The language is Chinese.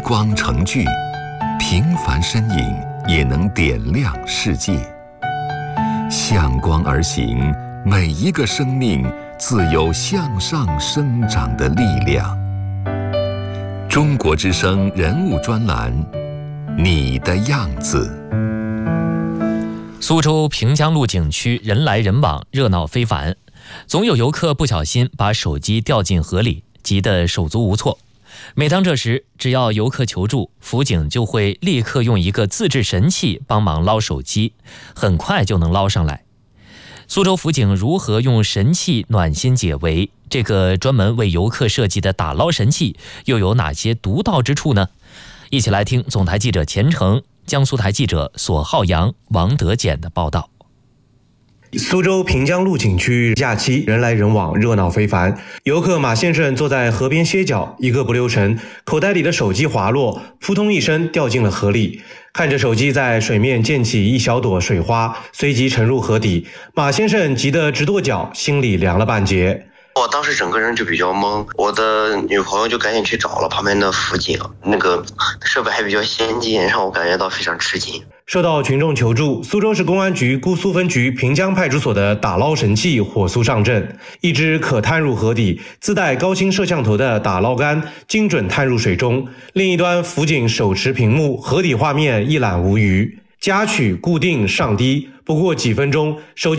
光成炬，平凡身影也能点亮世界。向光而行，每一个生命自有向上生长的力量。中国之声人物专栏，你的样子。 苏州平江路景区人来人往，热闹非凡，总有游客不小心把手机掉进河里，急得手足无措。每当这时，只要游客求助，辅警就会立刻用一个自制神器帮忙捞手机，很快就能捞上来。苏州辅警如何用神器暖心解围？这个专门为游客设计的打捞神器又有哪些独到之处呢？一起来听总台记者钱成、江苏台记者索浩洋、王德简的报道。 苏州平江路景区假期人来人往，热闹非凡。游客马先生坐在河边歇脚，一个不留神，口袋里的手机滑落，扑通一声掉进了河里。看着手机在水面溅起一小朵水花，随即沉入河底，马先生急得直跺脚，心里凉了半截。 我当时整个人就比较懵，我的女朋友就赶紧去找了旁边的辅警，那个设备还比较先进，让我感觉到非常吃惊。 受到群众求助，苏州市公安局姑苏分局平江派出所的打捞神器火速上阵，一只可探入河底、自带高清摄像头的打捞竿精准探入水中，另一端辅警手持屏幕，河底画面一览无余，夹取固定上低，不过几分钟，手机